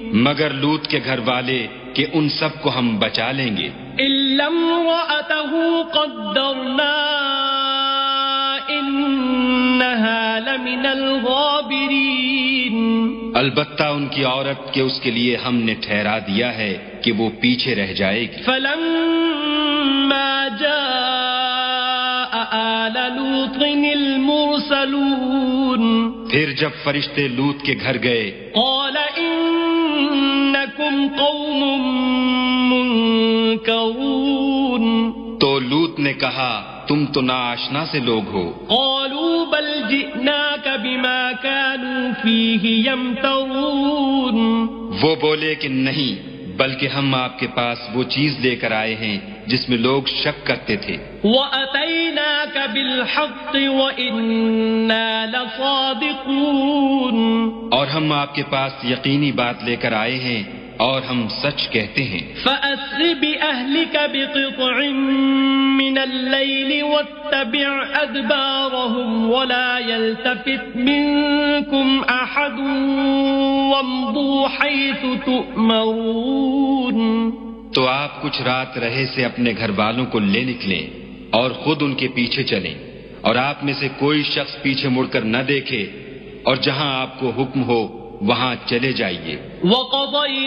مگر لوط کے گھر والے کہ ان سب کو ہم بچا لیں گے. إلا امرأته قدرنا إنها لمن الغابرين. البتہ ان کی عورت کہ اس کے لیے ہم نے ٹھہرا دیا ہے کہ وہ پیچھے رہ جائے گی. فلما جاء آل لوط المرسلون. پھر جب فرشتے لوط کے گھر گئے قال إنكم قوم منكرون. تو لوط نے کہا تم تو ناآشنا سے لوگ ہو. قالوا بل جئناك بما كانوا فيه يمترون. وہ بولے کہ نہیں بلکہ ہم آپ کے پاس وہ چیز لے کر آئے ہیں جس میں لوگ شک کرتے تھے. وَأَتَيْنَاكَ بِالْحَقِّ وَإِنَّا لَصَادِقُونَ. اور ہم آپ کے پاس یقینی بات لے کر آئے ہیں اور ہم سچ کہتے ہیں. فَأَسْرِ بِأَهْلِكَ بِقِطْعٍ مِّنَ اللَّيْلِ وَاتَّبِعْ أَدْبَارَهُمْ وَلَا يَلْتَفِتْ مِنكُمْ أَحَدٌ وَامْضُوا حَيْثُ تُؤْمَرُونَ. تو آپ کچھ رات رہے سے اپنے گھر والوں کو لے نکلیں اور خود ان کے پیچھے چلیں اور آپ میں سے کوئی شخص پیچھے مڑ کر نہ دیکھے اور جہاں آپ کو حکم ہو وہاں چلے جائیے. وَقَضَيْنَا